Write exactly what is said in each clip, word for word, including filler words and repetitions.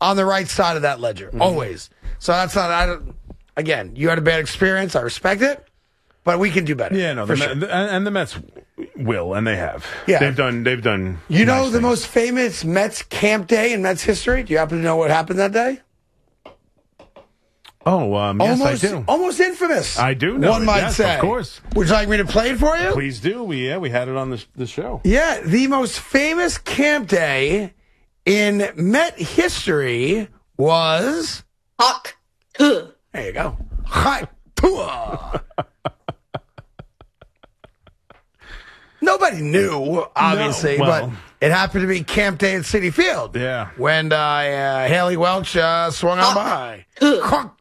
on the right side of that ledger, mm-hmm. always. So that's not. I don't. Again, you had a bad experience. I respect it, but we can do better. Yeah, no, for the sure. Met, and the Mets will, and they have. Yeah, they've done. They've done. You know nice the things. most famous Mets camp day in Mets history? Do you happen to know what happened that day? Oh, um, yes, almost, I do. Almost infamous. I do know. One it, might yes, say. Of course. Would you like me to play it for you? Please do. We yeah, we had it on the the show. Yeah, the most famous camp day in Met history was Hawk Tuh. There you go. Hawk Tuh. Nobody knew, obviously, no, well, but it happened to be camp day at Citi Field. Yeah. When uh, uh, Haley Welch uh, swung on by. Hawk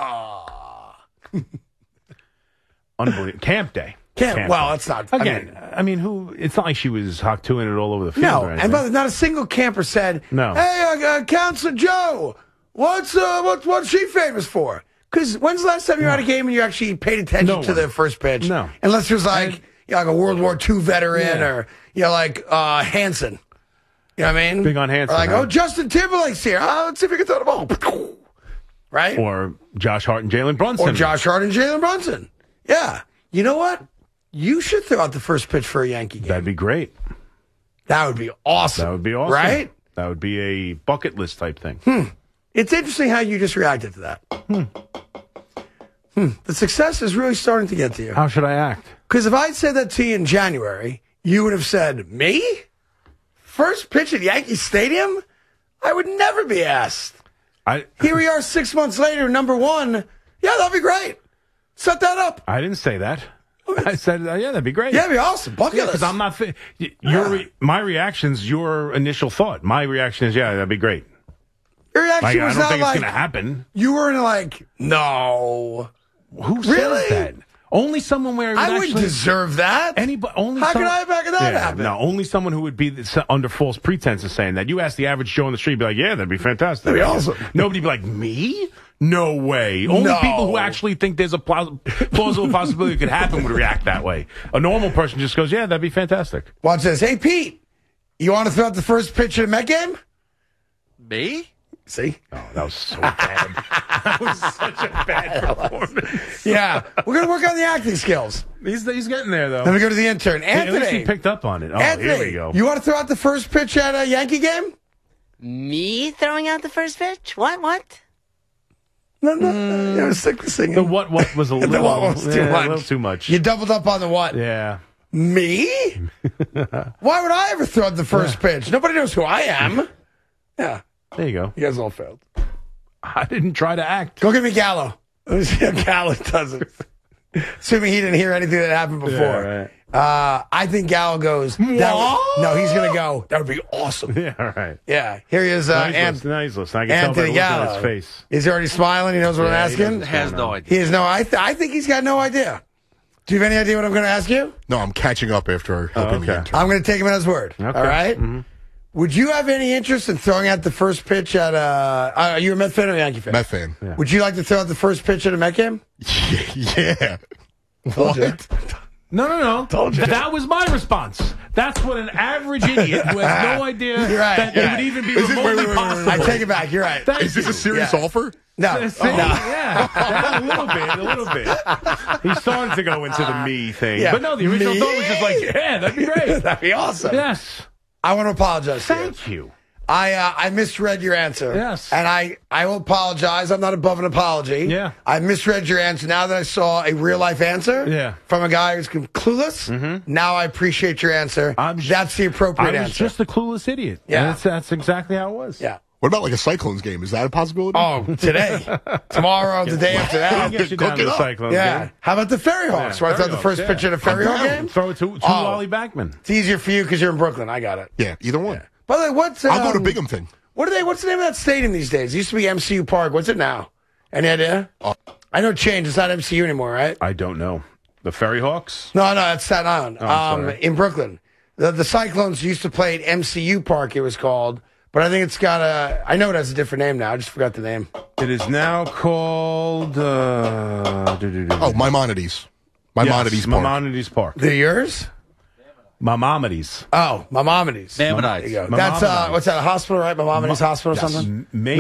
Tuh. Unbelievable. Camp day. Camp, camp well, day. it's not. Again, I mean, I mean, who? It's not like she was hawk two in it all over the field. no, or anything. and by the way, not a single camper said, No. Hey, uh, uh, Counselor Joe, what's uh, what, what's she famous for? Because when's the last time you were at a game and you actually paid attention No to one. the first pitch? No. Unless it was like, And- you know, like a World War Two veteran Yeah. or, you know, like uh, Hanson. You know what I mean? Big on Hanson, Or like, huh? oh, Justin Timberlake's here. Oh, let's see if we can throw the ball. Right? Or Josh Hart and Jalen Brunson. Or Josh Hart and Jalen Brunson. Yeah. You know what? You should throw out the first pitch for a Yankee game. That'd be great. That would be awesome. That would be awesome. Right? That would be a bucket list type thing. Hmm. It's interesting how you just reacted to that. Hmm. Hmm. The success is really starting to get to you. How should I act? Because if I'd said that to you in January, you would have said, me? First pitch at Yankee Stadium? I would never be asked. I Here we are six months later, number one. Yeah, that'd be great. Set that up. I didn't say that. I said, uh, yeah, that'd be great. Yeah, that'd be awesome. Bucket list. Because I'm not. Fi- your re- my reaction's your initial thought. My reaction is, yeah, that'd be great. Your reaction Like, I was don't not think like, it's gonna happen. you were like, no. Who Really? says that? Only someone where it would I wouldn't actually, deserve that. Anybody, only How some- could I back of that yeah, happen? No, only someone who would be the- under false pretense is saying that. You ask the average Joe on the street, be like, yeah, that'd be fantastic. That'd be awesome. Nobody be like, me? No way. Only No. people who actually think there's a plaus- plausible possibility it could happen would react that way. A normal person just goes, yeah, that'd be fantastic. Watch this. Hey, Pete, you want to throw out the first pitch of the Met game? Me? See? Oh, that was so bad. That was such a bad performance. Yeah. We're going to work on the acting skills. He's, he's getting there, though. Let me go to the intern. At least Anthony. he picked up on it. Oh, Anthony, here we go. you want to throw out the first pitch at a Yankee game? Me throwing out the first pitch? What? What? No, no, no. You know, stick to singing. The what what was a The little, what was too yeah, much. a little too much. You doubled up on the what? Yeah. Me? Why would I ever throw out the first pitch? Nobody knows who I am. Yeah. There you go. You guys all failed. I didn't try to act. Go get me Gallo. Let me see how Gallo does it. Assuming he didn't hear anything that happened before. Yeah, right. Uh, I think Gallo goes. That would- no, he's going to go. That would be awesome. Yeah, all right. Yeah. Here he is, uh, Nice Ant- list, nice list. I can tell by the Anthony look on Gallo. his face. Is he already smiling? He knows what Yeah, I'm he asking? knows Has going no on. idea. He has no. I, th- I think he's got no idea. Do you have any idea what I'm going to ask you? No, I'm catching up after helping okay. the intern. I'm going to take him at his word. Okay. All right. Mm-hmm. Would you have any interest in throwing out the first pitch at a? Uh, are you a Met fan or a Yankee fan? Met fan. Yeah. Would you like to throw out the first pitch at a Met game? Yeah. Told you. What? No, no, no. Told you. That was my response. That's what an average idiot who has no idea You're right, that you're it right. would even be Is it- wait, remotely wait, wait, wait, possible. I take it back. You're right. Thank Is this you. a serious Yeah. offer? No. See, no. yeah, yeah, a little bit, a little bit. He started to go into the me thing, Yeah. but no, the original Me? thought was just like, yeah, that'd be great. That'd be awesome. Yes, I want to apologize. to you. thank you. I uh, I misread your answer. Yes. And I, I will apologize. I'm not above an apology. Yeah. I misread your answer. Now that I saw a real life answer Yeah. from a guy who's clueless, mm-hmm. now I appreciate your answer. I'm ju- That's the appropriate I was answer. just a clueless idiot. Yeah. And that's, that's exactly how it was. yeah. What about like a Cyclones game? Is that a possibility? Oh, today, tomorrow, the day after I'll that. get you Cook down to it the up. Cyclones Yeah. game. How about the Ferry Hawks? Yeah, Want to throw Ferry the Hawks, first yeah. pitch at a Ferry I'm Hawk down. game? Throw it to, to Oh. Wally Backman. It's easier for you because you're in Brooklyn. I got it. Yeah, either one. By the way, what's um, I'll go to Bingham thing. What are they? What's the name of that stadium these days? It used to be M C U Park. What's it now? Any idea? Oh. I know it changed. It's not M C U anymore, right? I don't know. The Ferry Hawks? No, no, that's Staten Island. Oh, I'm um, sorry. in Brooklyn, the the Cyclones used to play at M C U Park. It was called, but I think it's got a. I know it has a different name now. I just forgot the name. It is now called. Uh, Oh, Maimonides. Maimonides Park. Maimonides Park. The yours? Maimonides. Oh, Maimonides. Maimonides. There you go. Maimonides. That's uh, what's that? A hospital, right? Maimonides Hospital or Yes. something? Maimonides.